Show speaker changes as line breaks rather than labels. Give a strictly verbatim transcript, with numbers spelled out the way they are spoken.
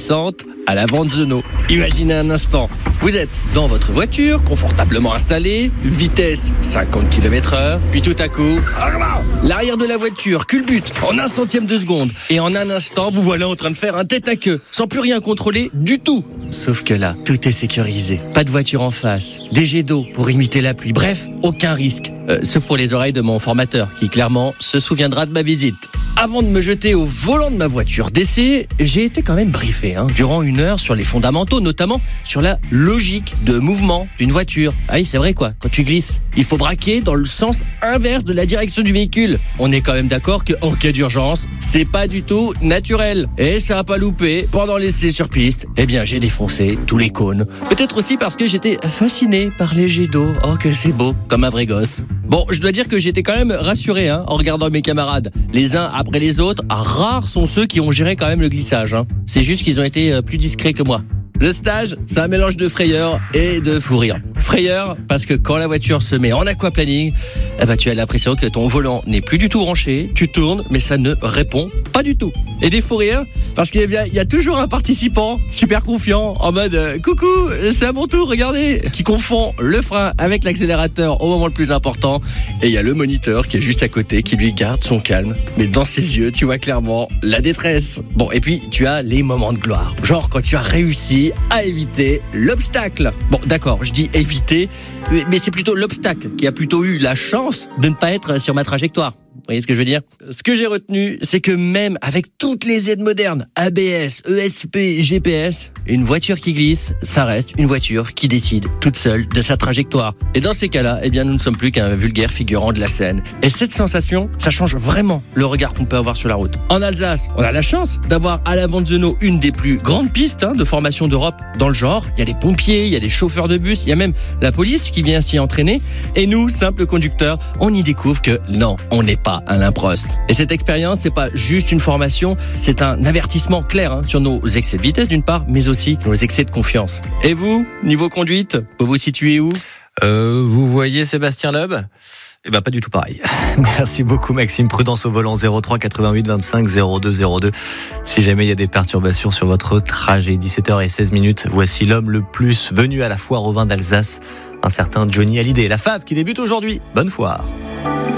descente à la Vanzeno. Imaginez un instant, vous êtes dans votre voiture, confortablement installée, vitesse cinquante kilomètres heure, puis tout à coup, l'arrière de la voiture culbute en un centième de seconde. Et en un instant, vous voilà en train de faire un tête à queue, sans plus rien contrôler du tout. Sauf que là, tout est sécurisé. Pas de voiture en face, des jets d'eau pour imiter la pluie. Bref, aucun risque. Euh, sauf pour les oreilles de mon formateur, qui clairement se souviendra de ma visite. Avant de me jeter au volant de ma voiture d'essai, j'ai été quand même briefé hein, durant une heure sur les fondamentaux, notamment sur la logique de mouvement d'une voiture. Ah oui, c'est vrai quoi, quand tu glisses, il faut braquer dans le sens inverse de la direction du véhicule. On est quand même d'accord qu'en cas d'urgence, c'est pas du tout naturel. Et ça a pas loupé, pendant l'essai sur piste, eh bien j'ai défoncé tous les cônes. Peut-être aussi parce que j'étais fasciné par les jets d'eau. Oh que c'est beau, comme un vrai gosse. Bon, je dois dire que j'étais quand même rassuré hein, en regardant mes camarades. Les uns après les autres, rares sont ceux qui ont géré quand même le glissage. Hein. C'est juste qu'ils ont été plus discrets que moi. Le stage, c'est un mélange de frayeur et de fou rire. Frayeur, parce que quand la voiture se met en aquaplaning, eh ben, tu as l'impression que ton volant n'est plus du tout branché, tu tournes, mais ça ne répond pas du tout. Et des fous rires, parce qu'il y a, il y a toujours un participant super confiant, en mode euh, « Coucou, c'est à mon tour, regardez !» qui confond le frein avec l'accélérateur au moment le plus important. Et il y a le moniteur qui est juste à côté, qui lui garde son calme. Mais dans ses yeux, tu vois clairement la détresse. Bon, et puis tu as les moments de gloire. Genre quand tu as réussi à éviter l'obstacle. Bon, d'accord, je dis éviter, mais c'est plutôt l'obstacle qui a plutôt eu la chance de ne pas être sur ma trajectoire. Vous voyez ce que je veux dire ? Ce que j'ai retenu, c'est que même avec toutes les aides modernes, A B S, E S P, G P S, une voiture qui glisse, ça reste une voiture qui décide toute seule de sa trajectoire. Et dans ces cas-là, eh bien, nous ne sommes plus qu'un vulgaire figurant de la scène. Et cette sensation, ça change vraiment le regard qu'on peut avoir sur la route. En Alsace, on a la chance d'avoir à la Vanzeno une des plus grandes pistes hein, de formation d'Europe dans le genre. Il y a les pompiers, il y a les chauffeurs de bus, il y a même la police qui vient s'y entraîner. Et nous, simples conducteurs, on y découvre que non, on n'est pas Alain Prost. Et cette expérience, c'est pas juste une formation, c'est un avertissement clair hein, sur nos excès de vitesse d'une part, mais aussi nos excès de confiance. Et vous, niveau conduite, vous vous situez où ?
euh, Vous voyez Sébastien Loeb ? Eh ben pas du tout pareil. Merci beaucoup Maxime. Prudence au volant zéro trois quatre-vingt-huit vingt-cinq zéro deux zéro deux. Si jamais il y a des perturbations sur votre trajet, dix-sept heures seize minutes, voici l'homme le plus venu à la foire au vin d'Alsace, un certain Johnny Hallyday. La Fave qui débute aujourd'hui. Bonne foire.